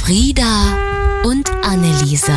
Frieda und Anneliese.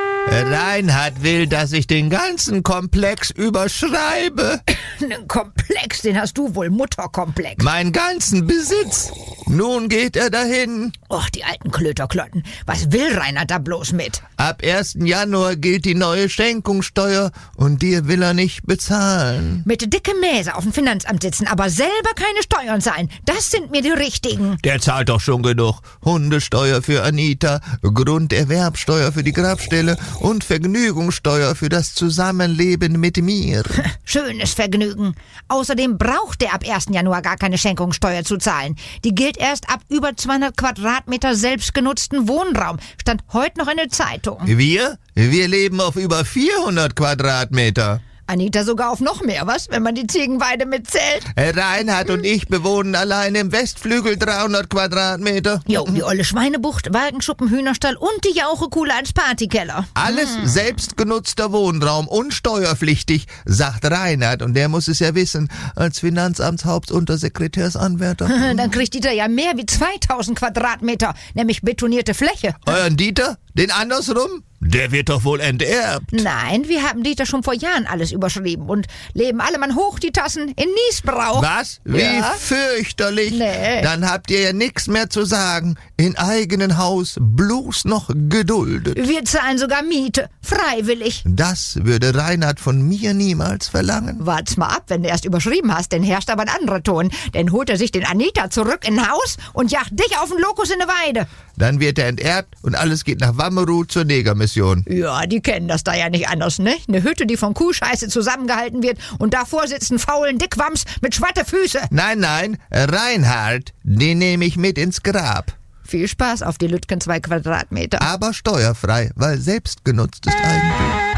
Reinhard will, dass ich den ganzen Komplex überschreibe. Einen Komplex, den hast du wohl, Mutterkomplex. Meinen ganzen Besitz. Nun geht er dahin. Och, die alten Klöterklotten. Was will Reinhard da bloß mit? Ab 1. Januar gilt die neue Schenkungssteuer und die will er nicht bezahlen. Mit dicke Mäse auf dem Finanzamt sitzen, aber selber keine Steuern zahlen. Das sind mir die richtigen. Der zahlt doch schon genug. Hundesteuer für Anita, Grunderwerbsteuer für die Grabstelle und Vergnügungssteuer für das Zusammenleben mit mir. Schönes Vergnügen. Außerdem braucht der ab 1. Januar gar keine Schenkungssteuer zu zahlen. Die gilt erst ab über 200 Quadratmeter selbstgenutzten Wohnraum. Stand heute noch in der Zeitung. Wir leben auf über 400 Quadratmeter. Anita sogar auf noch mehr, was? Wenn man die Ziegenweide mitzählt. Reinhard und ich bewohnen allein im Westflügel 300 Quadratmeter. Jo, die olle Schweinebucht, Walgenschuppen, Hühnerstall und die Jauchekuhle als Partykeller. Alles selbstgenutzter Wohnraum und steuerpflichtig, sagt Reinhard. Und der muss es ja wissen, als Finanzamtshauptuntersekretärsanwärter. Dann kriegt Dieter ja mehr wie 2000 Quadratmeter, nämlich betonierte Fläche. Euren Dieter? Den andersrum? Der wird doch wohl enterbt. Nein, wir haben Dieter schon vor Jahren alles überschrieben und leben alle Mann hoch die Tassen in Niesbrauch. Was? Wie Ja. fürchterlich. Nee. Dann habt ihr ja nichts mehr zu sagen. In eigenen Haus bloß noch geduldet. Wir zahlen sogar Miete, freiwillig. Das würde Reinhard von mir niemals verlangen. Wart's mal ab, wenn du erst überschrieben hast, dann herrscht aber ein anderer Ton. Dann holt er sich den Anita zurück in Haus und jagt dich auf den Lokus in eine Weide. Dann wird er enterbt und alles geht nach Wammerud zur Negermission. Ja, die kennen das da ja nicht anders, ne? Eine Hütte, die von Kuhscheiße zusammengehalten wird und davor sitzen faulen Dickwams mit Schwattefüße. Nein, Reinhard, den nehme ich mit ins Grab. Viel Spaß auf die Lütgen 2 Quadratmeter. Aber steuerfrei, weil selbstgenutztes Eigentum.